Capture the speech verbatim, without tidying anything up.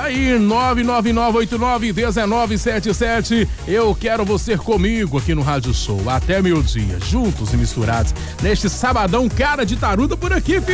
aí, nove nove nove oito nove um nove sete sete. Eu quero você comigo aqui no Rádio Show. Até meio-dia, juntos e misturados, neste sabadão cara de taruda por aqui, filho.